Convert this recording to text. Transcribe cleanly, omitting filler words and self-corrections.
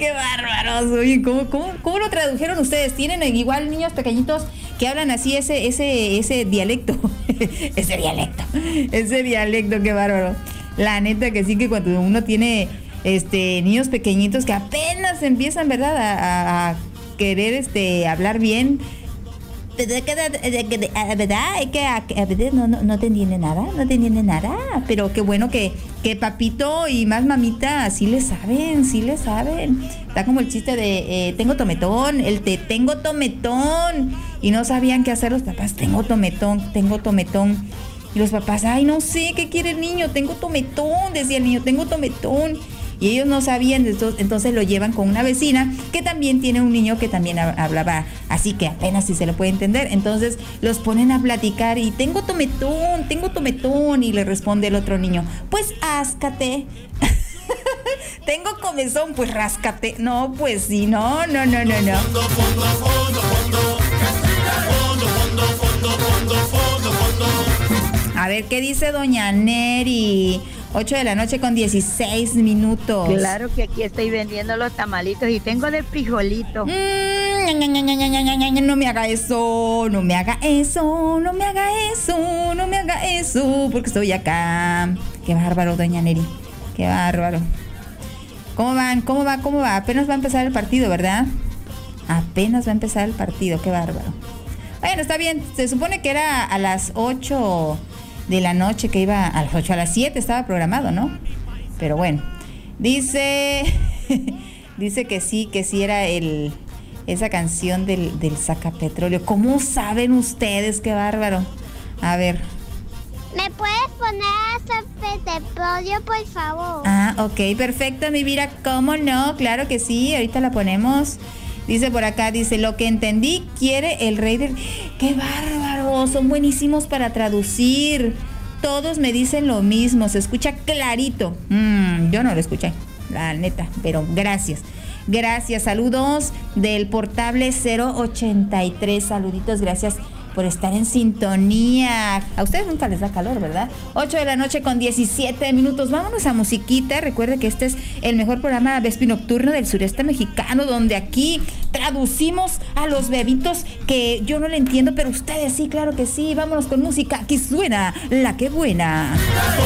Qué bárbaros. Oye, ¿cómo lo tradujeron ustedes? ¿Tienen igual niños pequeñitos que hablan así ese dialecto? Ese dialecto, qué bárbaro. La neta que sí, que cuando uno tiene niños pequeñitos que apenas empiezan, ¿verdad? A querer hablar bien. ¿Verdad? Es que no te entiende nada, pero qué bueno que papito y más mamita sí le saben. Está como el chiste de tengo tometón, tengo tometón, y no sabían qué hacer los papás. Tengo tometón, y los papás, ay, no sé qué quiere el niño, tengo tometón, decía el niño, tengo tometón. Y ellos no sabían, entonces lo llevan con una vecina que también tiene un niño que también hablaba así, que apenas si se lo puede entender. Entonces los ponen a platicar y tengo tometón, y le responde el otro niño, pues áscate. Tengo comezón, pues ráscate. No, pues sí, no. A ver, ¿qué dice doña Neri? 8 de la noche con 16 minutos. Claro que aquí estoy vendiendo los tamalitos y tengo de frijolito. No me haga eso, porque estoy acá. Qué bárbaro, doña Neri, qué bárbaro. ¿Cómo va? Apenas va a empezar el partido, ¿verdad? Qué bárbaro. Bueno, está bien, se supone que era a las 8 de la noche, que iba a las 8, a las 7 estaba programado, ¿no? Pero bueno, dice que sí era esa canción del sacapetróleo. ¿Cómo saben ustedes? Qué bárbaro. A ver. ¿Me puedes poner a sacapetróleo, por favor? Ah, ok, perfecto, mi vida, ¿cómo no? Claro que sí, ahorita la ponemos. Dice por acá, lo que entendí quiere el rey del... ¡Qué bárbaro! Son buenísimos para traducir. Todos me dicen lo mismo, se escucha clarito. Yo no lo escuché, la neta, pero gracias. Saludos del portable 083, saluditos, gracias por estar en sintonía. A ustedes nunca les da calor, ¿verdad? 8 de la noche con 17 minutos. Vámonos a musiquita. Recuerde que este es el mejor programa vespi-nocturno del sureste mexicano, donde aquí traducimos a los bebitos que yo no le entiendo, pero ustedes sí, claro que sí. Vámonos con música. Aquí suena La Que Buena.